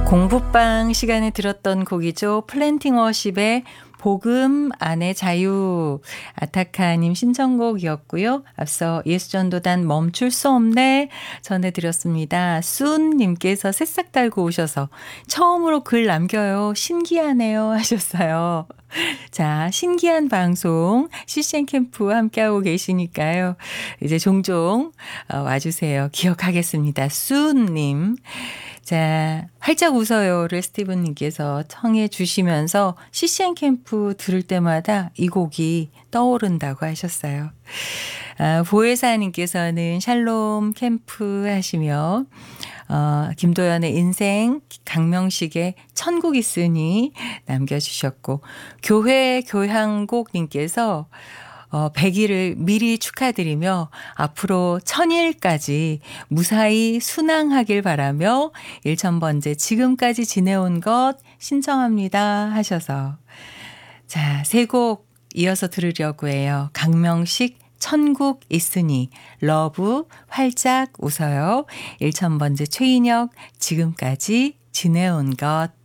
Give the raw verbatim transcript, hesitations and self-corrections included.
공부방 시간에 들었던 곡이죠. 플랜팅 워십의 복음 안의 자유, 아타카님 신청곡이었고요. 앞서 예수전도단 멈출 수 없네 전해드렸습니다. 순님께서 새싹 달고 오셔서 처음으로 글 남겨요. 신기하네요 하셨어요. 자, 신기한 방송 씨씨엔 캠프 함께하고 계시니까요. 이제 종종 와주세요. 기억하겠습니다. 순님. 자, 활짝 웃어요를 스티븐님께서 청해 주시면서 씨씨엔 캠프 들을 때마다 이 곡이 떠오른다고 하셨어요. 아, 보혜사님께서는 샬롬 캠프 하시며 어, 김도연의 인생, 강명식의 천국 있으니 남겨주셨고, 교회 교향곡님께서 어, 백 일을 미리 축하드리며 앞으로 천일까지 무사히 순항하길 바라며 천번째 지금까지 지내온 것 신청합니다 하셔서, 자, 세 곡 이어서 들으려고 해요. 강명식 천국 있으니, 러브 활짝 웃어요, 천번째 최인혁 지금까지 지내온 것.